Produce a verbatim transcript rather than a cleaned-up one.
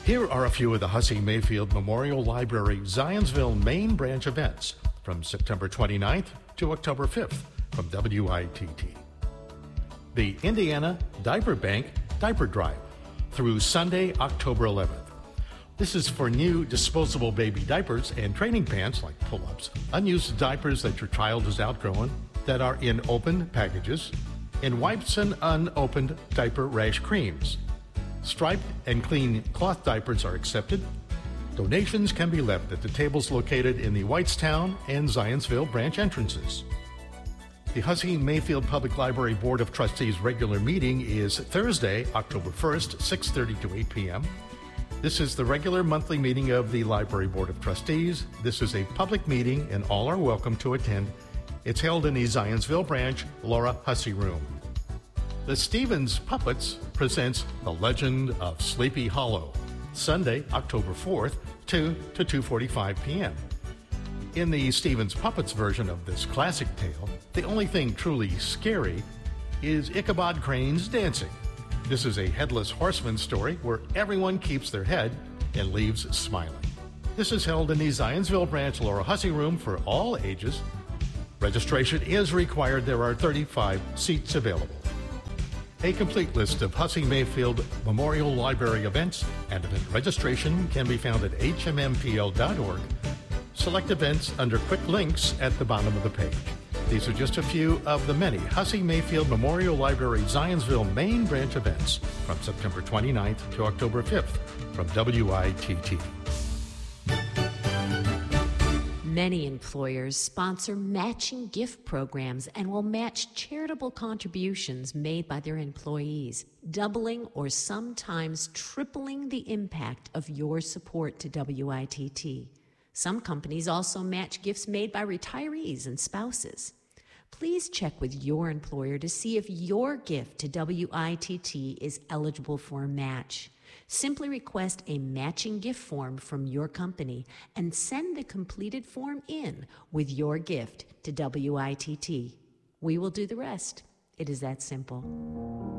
Here are a few of the Hussey Mayfield Memorial Library Zionsville Main Branch events from September twenty-ninth to October fifth from W I T T. The Indiana Diaper Bank Diaper Drive through Sunday, October eleventh. This is for new disposable baby diapers and training pants like pull-ups, unused diapers that your child has outgrown that are in open packages, and wipes and unopened diaper rash creams. Striped and clean cloth diapers are accepted. Donations can be left at the tables located in the Whitestown and Zionsville branch entrances. The Hussey Mayfield Public Library Board of Trustees regular meeting is Thursday, October first, six thirty to eight p.m. This is the regular monthly meeting of the Library Board of Trustees. This is a public meeting and all are welcome to attend. It's held in the Zionsville branch Laura Hussey Room. The Stevens Puppets presents The Legend of Sleepy Hollow, Sunday, October fourth, two to two forty-five p.m. In the Stevens Puppets version of this classic tale, the only thing truly scary is Ichabod Crane's dancing. This is a headless horseman story where everyone keeps their head and leaves smiling. This is held in the Zionsville branch Laura Hussey Room for all ages. Registration is required. There are thirty-five seats available. A complete list of Hussey Mayfield Memorial Library events and event registration can be found at h m m p l dot org. Select events under quick links at the bottom of the page. These are just a few of the many Hussey Mayfield Memorial Library Zionsville Main Branch events from September twenty-ninth to October fifth from W I T T. Many employers sponsor matching gift programs and will match charitable contributions made by their employees, doubling or sometimes tripling the impact of your support to W I T T. Some companies also match gifts made by retirees and spouses. Please check with your employer to see if your gift to W I T T is eligible for a match. Simply request a matching gift form from your company and send the completed form in with your gift to W I T T. We will do the rest. It is that simple.